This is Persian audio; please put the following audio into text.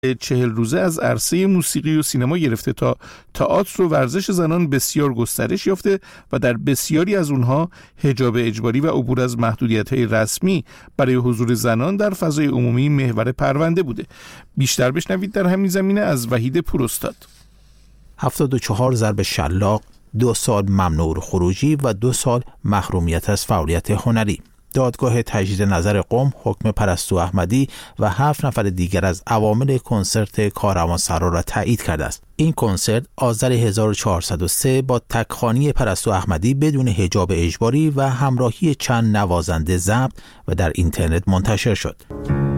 40 روزه از عرصه موسیقی و سینما گرفته تا تئاتر و ورزش زنان بسیار گسترش یافته و در بسیاری از اونها حجاب اجباری و عبور از محدودیت‌های رسمی برای حضور زنان در فضای عمومی محور پرونده بوده. بیشتر بشنوید در همین زمینه از وحید پوراستاد. 74 ضرب شلاق، 2 سال ممنوع خروجی و 2 سال محرومیت از فعالیت هنری. دادگاه تجدید نظر قم حکم پرستو احمدی و 7 نفر دیگر از عوامل کنسرت کاروانسرا را تایید کرده است. این کنسرت آذر 1403 با تکخوانی پرستو احمدی بدون حجاب اجباری و همراهی چند نوازنده ضبط و در اینترنت منتشر شد.